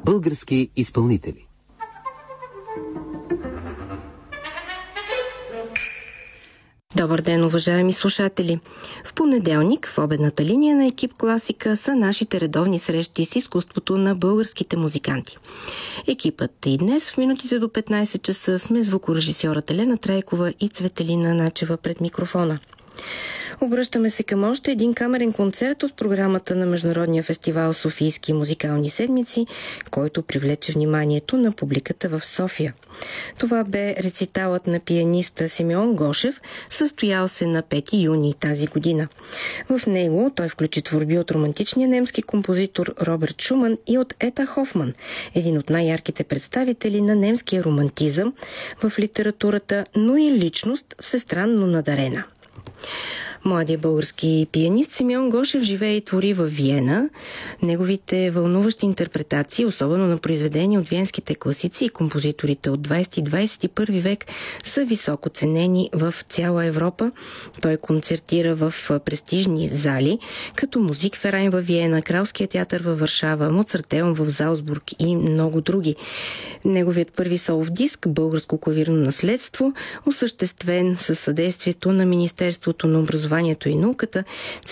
Български изпълнители. Добър ден, уважаеми слушатели! В понеделник в обедната линия на Екип Класика са нашите редовни срещи с изкуството на българските музиканти. Екипът и днес в минутите до 15 часа сме звукорежисьорът Елена Трайкова и Цветелина Начева пред микрофона. Обръщаме се към още един камерен концерт от програмата на Международния фестивал Софийски музикални седмици, който привлече вниманието на публиката в София. Това бе рециталът на пианиста Симеон Гошев, състоял се на 5 юни тази година. В него той включи творби от романтичния немски композитор Роберт Шуман и от Ета Хофман, един от най-ярките представители на немския романтизъм в литературата, но и личност всестранно надарена. Младият български пианист Симеон Гошев живее и твори във Виена. Неговите вълнуващи интерпретации, особено на произведения от виенските класици и композиторите от 20 и 21 век, са високо ценени в цяла Европа. Той концертира в престижни зали, като Музикверайн във Виена, Кралския театър във Варшава, Моцартеум в Залцбург и много други. Неговият първи солов диск «Българско клавирно наследство», осъществен със съдействието на Министерството на образованието и науката,